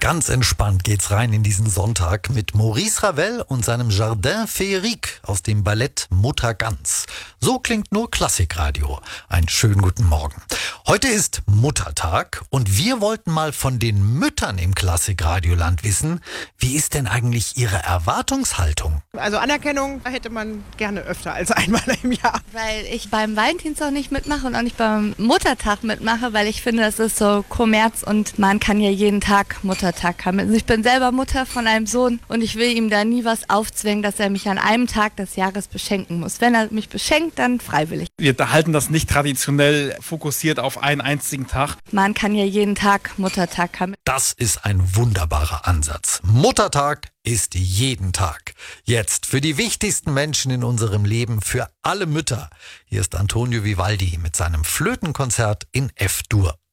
Ganz entspannt geht's rein in diesen Sonntag mit Maurice Ravel und seinem Jardin Féerique aus dem Ballett Mutter Gans. So klingt nur Klassikradio. Einen schönen guten Morgen. Heute ist Muttertag und wir wollten mal von den Müttern im Klassikradioland wissen, wie ist denn eigentlich ihre Erwartungshaltung? Also Anerkennung hätte man gerne öfter als einmal im Jahr. Weil ich beim Valentinstag nicht mitmache und auch nicht beim Muttertag mitmache, weil ich finde, das ist so Kommerz und man kann ja jeden Tag Muttertag haben. Also ich bin selber Mutter von einem Sohn und ich will ihm da nie was aufzwingen, dass er mich an einem Tag des Jahres beschenken muss. Wenn er mich beschenkt, dann freiwillig. Wir halten das nicht traditionell fokussiert auf einen einzigen Tag. Man kann ja jeden Tag Muttertag haben. Das ist ein wunderbarer Ansatz. Muttertag ist jeden Tag. Jetzt für die wichtigsten Menschen in unserem Leben, für alle Mütter. Hier ist Antonio Vivaldi mit seinem Flötenkonzert in F-Dur.